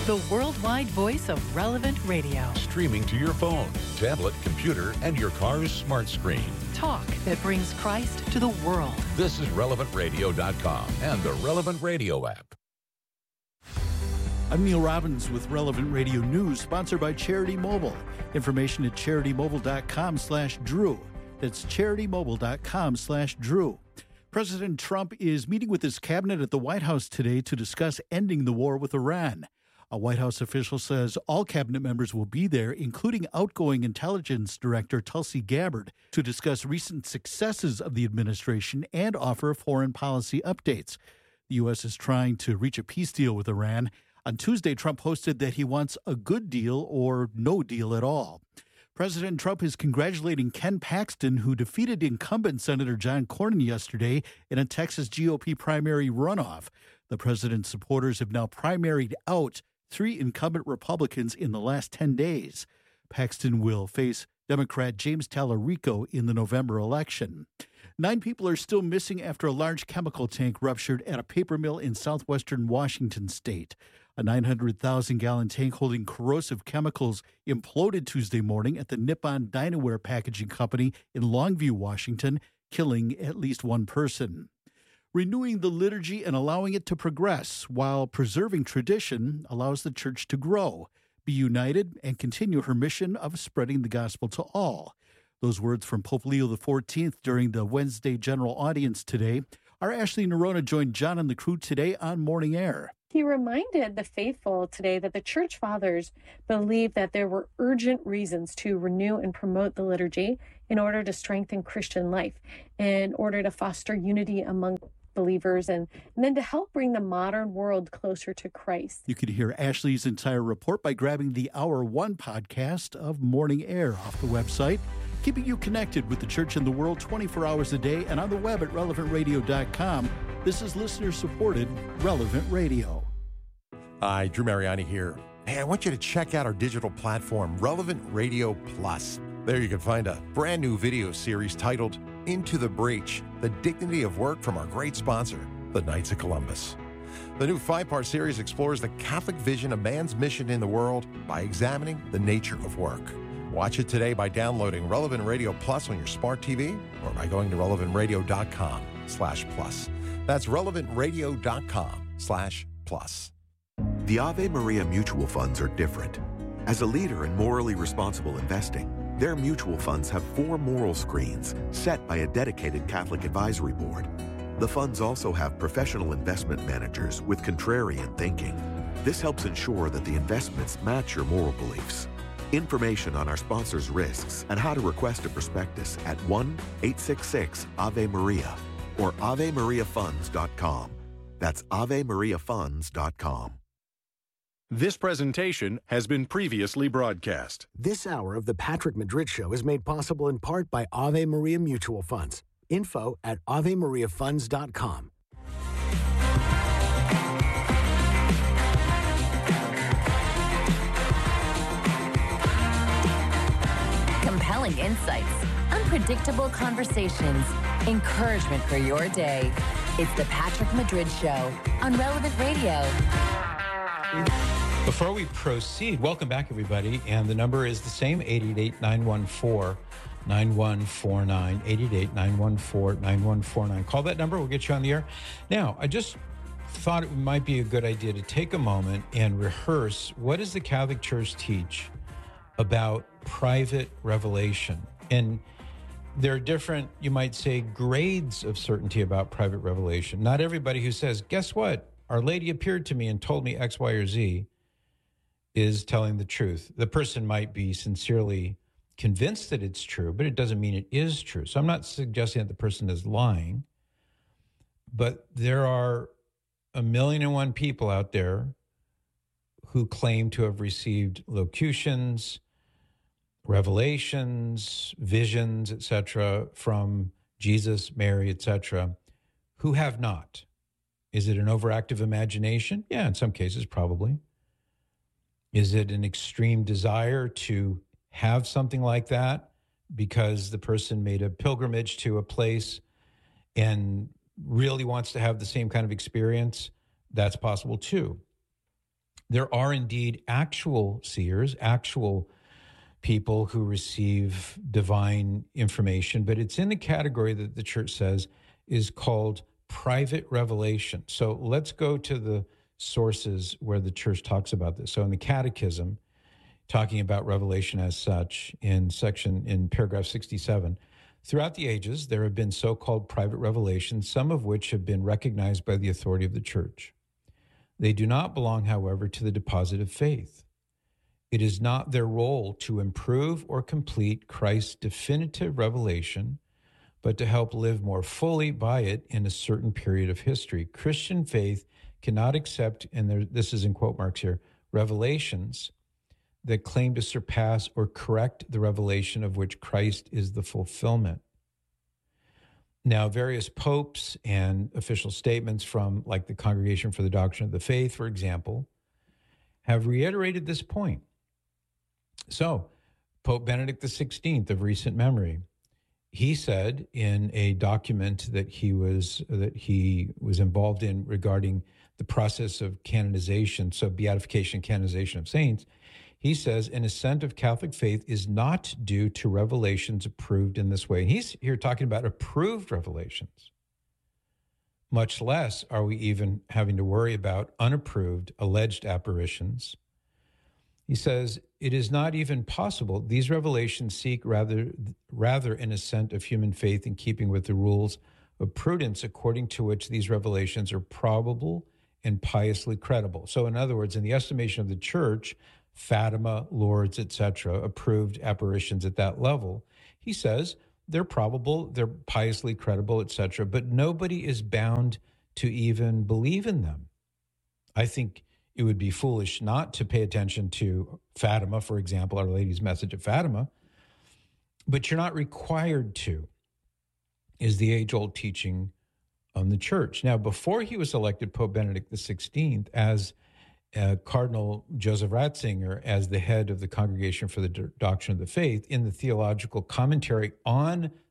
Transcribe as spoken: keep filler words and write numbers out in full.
the worldwide voice of Relevant Radio. Streaming to your phone, tablet, computer, and your car's smart screen. Talk that brings Christ to the world. This is relevant radio dot com and the Relevant Radio app. I'm Neil Robbins with Relevant Radio News, sponsored by Charity Mobile. Information at charity mobile dot com slash Drew. That's charity mobile dot com slash Drew. President Trump is meeting with his cabinet at the White House today to discuss ending the war with Iran. A White House official says all cabinet members will be there, including outgoing intelligence director Tulsi Gabbard, to discuss recent successes of the administration and offer foreign policy updates. The U S is trying to reach a peace deal with Iran. On Tuesday, Trump posted that he wants a good deal or no deal at all. President Trump is congratulating Ken Paxton, who defeated incumbent Senator John Cornyn yesterday in a Texas G O P primary runoff. The president's supporters have now primaried out three incumbent Republicans in the last ten days. Paxton will face Democrat James Tallarico in the November election. Nine people are still missing after a large chemical tank ruptured at a paper mill in southwestern Washington state. A nine hundred thousand gallon tank holding corrosive chemicals imploded Tuesday morning at the Nippon Dinaware Packaging Company in Longview, Washington, killing at least one person. Renewing the liturgy and allowing it to progress while preserving tradition allows the church to grow, be united, and continue her mission of spreading the gospel to all. Those words from Pope Leo the fourteenth during the Wednesday general audience today. Our Ashley Nerona joined John and the crew today on Morning Air. He reminded the faithful today that the church fathers believed that there were urgent reasons to renew and promote the liturgy in order to strengthen Christian life, in order to foster unity among believers, and, and then to help bring the modern world closer to Christ. You can hear Ashley's entire report by grabbing the Hour One podcast of Morning Air off the website, keeping you connected with the church and the world twenty-four hours a day and on the web at relevant radio dot com. This is listener-supported Relevant Radio. Hi, Drew Mariani here. Hey, I want you to check out our digital platform, Relevant Radio Plus. There you can find a brand new video series titled Into the Breach, The Dignity of Work from our great sponsor, the Knights of Columbus. The new five-part series explores the Catholic vision of man's mission in the world by examining the nature of work. Watch it today by downloading Relevant Radio Plus on your smart T V or by going to relevant radio dot com slash plus. That's relevant radio dot com slash plus. The Ave Maria mutual funds are different. As a leader in morally responsible investing, their mutual funds have four moral screens set by a dedicated Catholic advisory board. The funds also have professional investment managers with contrarian thinking. This helps ensure that the investments match your moral beliefs. Information on our sponsors' risks and how to request a prospectus at one eight six six Ave Maria or ave maria funds dot com. That's ave maria funds dot com. This presentation has been previously broadcast. This hour of the Patrick Madrid Show is made possible in part by Ave Maria Mutual Funds. Info at ave maria funds dot com. Compelling insights, unpredictable conversations, encouragement for your day. It's the Patrick Madrid Show on Relevant Radio. Before we proceed, welcome back, everybody. And the number is the same, eight eight eight, nine one four, nine one four nine, eight eight eight, nine one four, nine one four nine. Call that number. We'll get you on the air. Now, I just thought it might be a good idea to take a moment and rehearse what does the Catholic Church teach about private revelation. And there are different, you might say, grades of certainty about private revelation. Not everybody who says, guess what? Our Lady appeared to me and told me X, Y, or Z is telling the truth. The person might be sincerely convinced that it's true, but it doesn't mean it is true. So I'm not suggesting that the person is lying, but there are a million and one people out there who claim to have received locutions, revelations, visions, et cetera, from Jesus, Mary, et cetera, who have not. Is it an overactive imagination? Yeah, in some cases, probably. Is it an extreme desire to have something like that because the person made a pilgrimage to a place and really wants to have the same kind of experience? That's possible too. There are indeed actual seers, actual people who receive divine information, but it's in the category that the church says is called private revelation. So let's go to the sources where the church talks about this. So in the Catechism, talking about revelation as such, in section, in paragraph sixty-seven, throughout the ages, there have been so-called private revelations, some of which have been recognized by the authority of the church. They do not belong, however, to the deposit of faith. It is not their role to improve or complete Christ's definitive revelation, but to help live more fully by it in a certain period of history. Christian faith cannot accept, and there, this is in quote marks here, revelations that claim to surpass or correct the revelation of which Christ is the fulfillment. Now, various popes and official statements from, like, the Congregation for the Doctrine of the Faith, for example, have reiterated this point. So, Pope Benedict the sixteenth of recent memory, he said in a document that he was that he was involved in regarding the process of canonization, so beatification and canonization of saints, he says an assent of Catholic faith is not due to revelations approved in this way. And he's here talking about approved revelations. Much less are we even having to worry about unapproved, alleged apparitions. He says, it is not even possible. These revelations seek rather, rather an assent of human faith in keeping with the rules of prudence according to which these revelations are probable and piously credible. So in other words, in the estimation of the church, Fatima, Lourdes, et cetera, approved apparitions at that level, he says they're probable, they're piously credible, et cetera, but nobody is bound to even believe in them. I think it would be foolish not to pay attention to Fatima, for example, Our Lady's message at Fatima, but you're not required to, is the age-old teaching on the church. Now, before he was elected Pope Benedict the sixteenth, as uh, Cardinal Joseph Ratzinger, as the head of the Congregation for the Doctrine of the Faith, in the theological commentary on